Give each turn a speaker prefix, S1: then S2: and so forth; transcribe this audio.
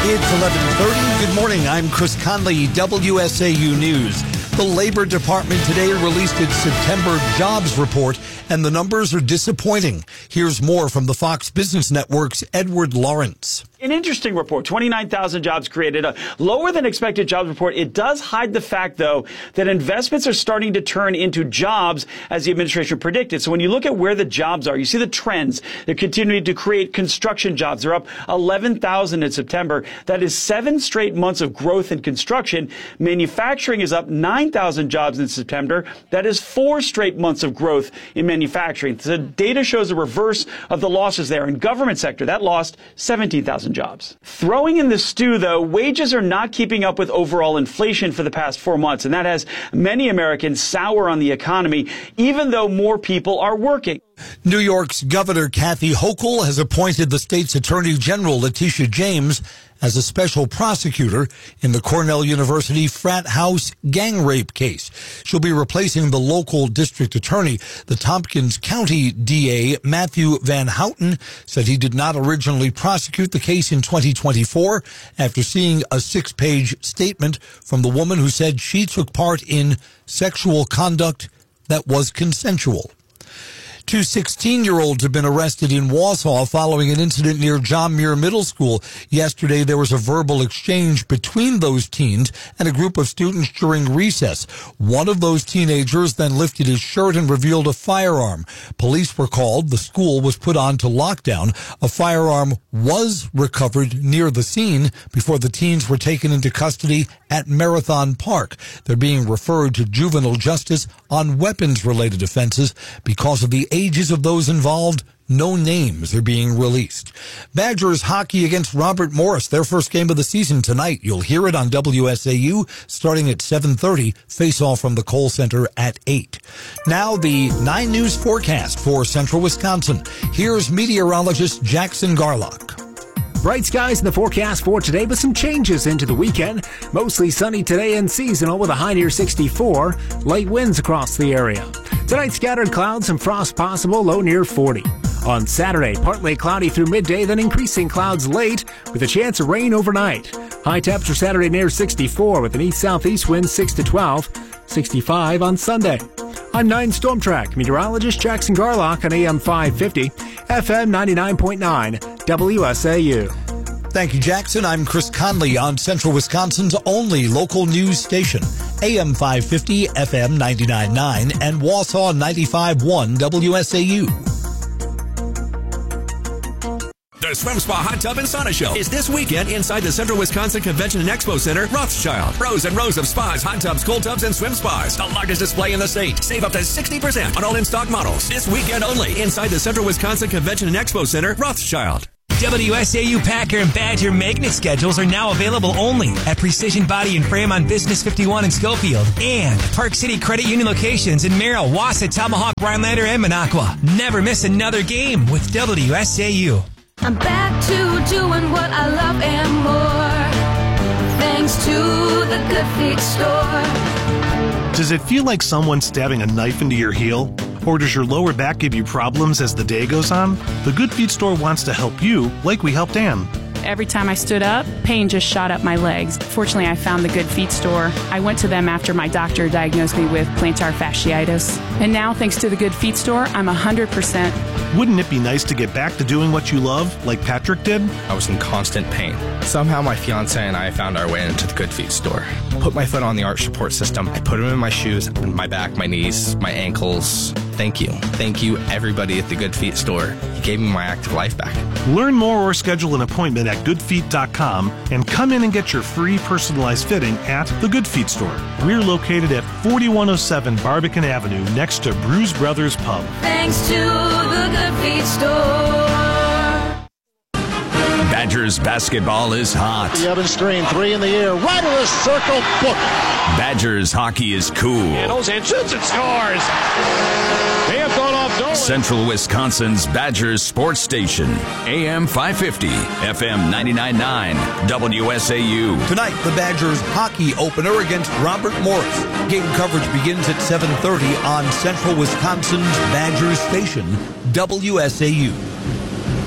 S1: It's 11:30. Good morning. I'm Chris Conley, WSAU News. The Labor Department today released its September jobs report, and the numbers are disappointing. Here's more from the Fox Business Network's Edward Lawrence.
S2: An interesting report, 29,000 jobs created, a lower than expected jobs report. It does hide the fact, though, that investments are starting to turn into jobs as the administration predicted. So when you look at where the jobs are, you see the trends. They're continuing to create construction jobs. They're up 11,000 in September. That is 7 straight months of growth in construction. Manufacturing is up 9,000 jobs in September. That is 4 straight months of growth in manufacturing. The data shows the reverse of the losses there. In government sector, that lost 17,000 jobs. Throwing in the stew, though, wages are not keeping up with overall inflation for the past 4 months, and that has many Americans sour on the economy, even though more people are working.
S1: New York's Governor Kathy Hochul has appointed the state's Attorney General Letitia James as a special prosecutor in the Cornell University frat house gang rape case. She'll be replacing the local district attorney. The Tompkins County DA, Matthew Van Houten, said he did not originally prosecute the case in 2024 after seeing a 6-page statement from the woman who said she took part in sexual conduct that was consensual. 2 16-year-olds have been arrested in Wausau following an incident near John Muir Middle School. Yesterday, there was a verbal exchange between those teens and a group of students during recess. One of those teenagers then lifted his shirt and revealed a firearm. Police were called. The school was put on to lockdown. A firearm was recovered near the scene before the teens were taken into custody at Marathon Park. They're being referred to juvenile justice on weapons-related offenses because of the ages of those involved. No names are being released. Badgers hockey against Robert Morris, their first game of the season tonight. You'll hear it on WSAU starting at 7:30. Face-off from the Kohl Center at 8. Now the 9 News forecast for central Wisconsin. Here's meteorologist Jackson Garlock.
S3: Bright skies in the forecast for today, but some changes into the weekend. Mostly sunny today and seasonal with a high near 64. Light winds across the area. Tonight, scattered clouds and frost possible, low near 40. On Saturday, partly cloudy through midday, then increasing clouds late with a chance of rain overnight. High temperature Saturday near 64 with an east-southeast wind 6 to 12. 65 on Sunday. I'm 9 Storm Track meteorologist Jackson Garlock on AM 550, FM 99.9, WSAU.
S1: Thank you, Jackson. I'm Chris Conley on Central Wisconsin's only local news station, AM 550, FM 99.9, and Wausau 95.1 WSAU.
S4: The Swim Spa Hot Tub and Sauna Show is this weekend inside the Central Wisconsin Convention and Expo Center, Rothschild. Rows and rows of spas, hot tubs, cold tubs, and swim spas. The largest display in the state. Save up to 60% on all in-stock models. This weekend only inside the Central Wisconsin Convention and Expo Center, Rothschild.
S5: WSAU Packer and Badger magnet schedules are now available only at Precision Body and Frame on Business 51 in Schofield and Park City Credit Union locations in Merrill, Wausau, Tomahawk, Rhinelander, and Minocqua. Never miss another game with WSAU.
S6: I'm back to doing what I love and more, thanks to the Good Feet store.
S7: Does it feel like someone's stabbing a knife into your heel? Or does your lower back give you problems as the day goes on? The Good Feet store wants to help you like we helped Ann.
S8: Every time I stood up, pain just shot up my legs. Fortunately, I found the Good Feet store. I went to them after my doctor diagnosed me with plantar fasciitis. And now, thanks to the Good Feet store, I'm 100%.
S7: Wouldn't it be nice to get back to doing what you love, like Patrick did?
S9: I was in constant pain. Somehow my fiance and I found our way into the Good Feet store. Put my foot on the arch support system. I put them in my shoes, my back, my knees, my ankles. Thank you. Thank you, everybody at the Good Feet store. You gave me my active life back.
S7: Learn more or schedule an appointment at goodfeet.com and come in and get your free personalized fitting at the Good Feet store. We're located at 4107 Barbican Avenue next to Brews Brothers Pub.
S6: Thanks to the Good Feet store.
S4: Badgers basketball is hot.
S10: The Evans screen, 3 in the air, right of the circle, book.
S4: Badgers hockey is cool.
S11: Handles and shoots and scores. They have gone off Nolan.
S4: Central Wisconsin's Badgers sports station, AM 550, FM 99.9, WSAU.
S1: Tonight, the Badgers hockey opener against Robert Morris. Game coverage begins at 7:30 on Central Wisconsin's Badgers station, WSAU.